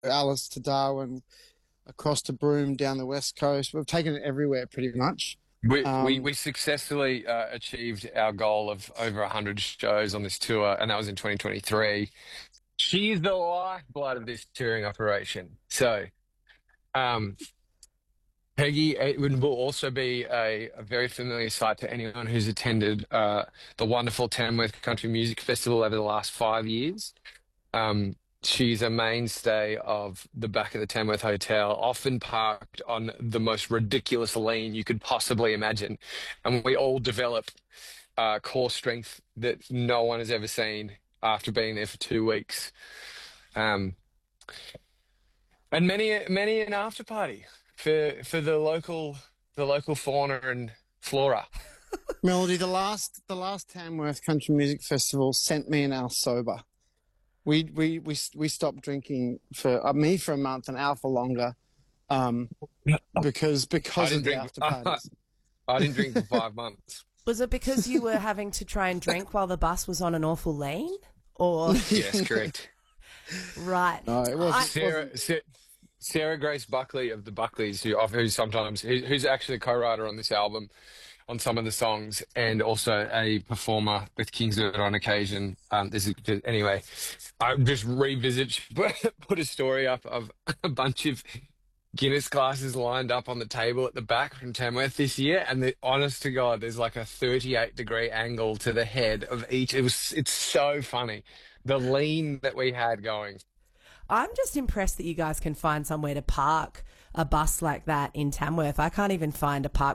Alice to Darwin, across to Broome, down the west coast. We've taken it everywhere pretty much. We successfully achieved our goal of over 100 shows on this tour, and that was in 2023. She's the lifeblood of this touring operation. So, um, Peggy, will also be a very familiar sight to anyone who's attended the wonderful Tamworth Country Music Festival over the last 5 years. Um, she's a mainstay of the back of the Tamworth Hotel, often parked on the most ridiculous lane you could possibly imagine. And we all develop core strength that no one has ever seen after being there for 2 weeks. Um, and many an after party for the local fauna and flora. Melody, the last Tamworth Country Music Festival sent me and Al sober. We stopped drinking for me for a month and Al for longer, because I of didn't the drink. after parties. I didn't drink for 5 months. Was it because you were having to try and drink while the bus was on an awful lane? Or Yes, correct. right. No, it was Sarah Grace Buckley of the Buckleys, who's actually a co-writer on this album, on some of the songs, and also a performer with Kingswood on occasion. Anyway, I just put a story up of a bunch of Guinness glasses lined up on the table at the back from Tamworth this year, and honest to God, there's like a 38-degree angle to the head of each. It's so funny, the lean that we had going. I'm just impressed that you guys can find somewhere to park a bus like that in Tamworth. I can't even find a park